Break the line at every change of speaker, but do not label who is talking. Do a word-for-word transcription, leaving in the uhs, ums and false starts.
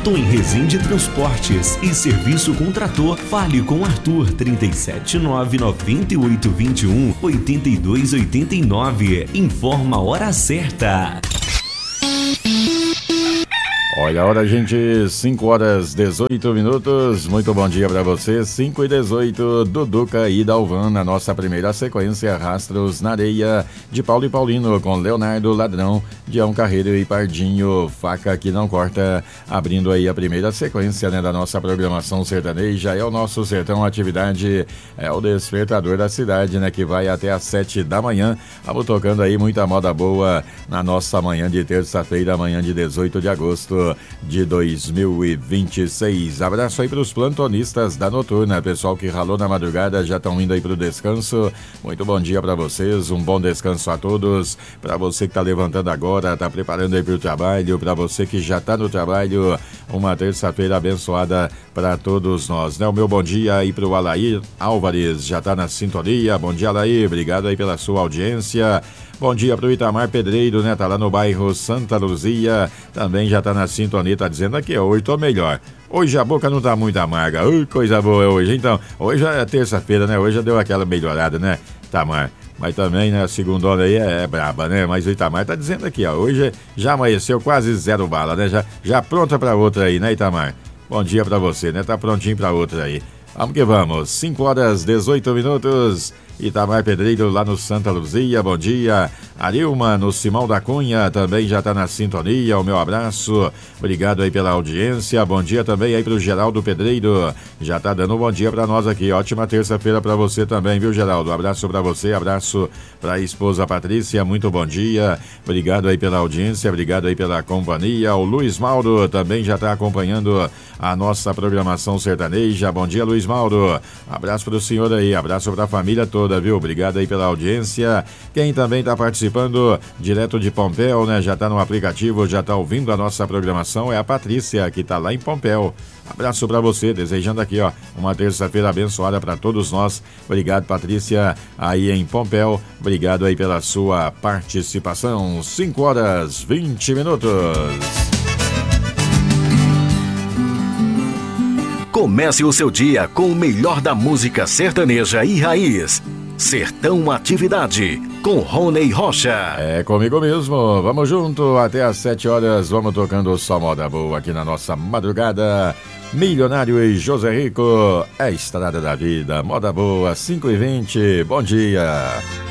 Tom em Resende Transportes e Serviço com Trator. Fale com Arthur trinta e sete nove noventa e oito vinte e um oitenta e dois oitenta e nove. Informa a hora certa.
Olha a hora, gente, cinco horas dezoito minutos. Muito bom dia para você. cinco e dezoito, Duduca e Dalvan na nossa primeira sequência. Rastros na Areia, de Paulo e Paulino, com Leonardo Ladrão, Dião Carreiro e Pardinho, Faca que Não Corta. Abrindo aí a primeira sequência, né, da nossa programação sertaneja. É o nosso Sertão Atividade, é o despertador da cidade, né, que vai até às sete da manhã. Vamos tocando aí muita moda boa na nossa manhã de terça-feira, manhã de dezoito de agosto de dois mil e vinte e seis. Abraço aí para os plantonistas da Noturna, pessoal que ralou na madrugada, já estão indo aí para o descanso. Muito bom dia para vocês, um bom descanso a todos. Para você que está levantando agora, está preparando aí para o trabalho, para você que já está no trabalho, uma terça-feira abençoada para todos nós, né? O meu bom dia aí para o Alair Álvares, já está na sintonia. Bom dia, Alair, obrigado aí pela sua audiência. Bom dia para o Itamar Pedreiro, né? Tá lá no bairro Santa Luzia, também já tá na sintonia, tá dizendo aqui, ó, hoje tô melhor. Hoje a boca não tá muito amarga, ui, coisa boa hoje. Então, hoje é terça-feira, né? Hoje já deu aquela melhorada, né, Itamar? Mas também, né, a segundona aí é, é braba, né? Mas o Itamar tá dizendo aqui, ó, hoje já amanheceu quase zero bala, né? Já, já pronta pra outra aí, né, Itamar? Bom dia pra você, né? Tá prontinho pra outra aí. Vamos que vamos, cinco horas dezoito minutos. Itamar Pedreiro lá no Santa Luzia, bom dia. Arilma no Simão da Cunha também já está na sintonia, o meu abraço, obrigado aí pela audiência. Bom dia também aí pro Geraldo Pedreiro, já tá dando um bom dia para nós aqui. Ótima terça-feira para você também, viu, Geraldo? Abraço para você, abraço para a esposa Patrícia, muito bom dia, obrigado aí pela audiência, obrigado aí pela companhia. O Luiz Mauro também já está acompanhando a nossa programação sertaneja. Bom dia, Luiz Mauro, abraço para o senhor aí, abraço para a família toda, viu? Obrigado aí pela audiência. Quem também está participando direto de Pompéu, né? Já está no aplicativo, já está ouvindo a nossa programação, é a Patrícia, que está lá em Pompéu. Abraço para você, desejando aqui, ó, uma terça-feira abençoada para todos nós. Obrigado, Patrícia, aí em Pompéu. Obrigado aí pela sua participação. cinco horas vinte minutos.
Comece o seu dia com o melhor da música sertaneja e raiz. Sertão Atividade, com Rony Rocha.
É comigo mesmo, vamos junto até às sete horas, vamos tocando só moda boa aqui na nossa madrugada. Milionário e José Rico, é Estrada da Vida, moda boa, cinco e vinte, bom dia.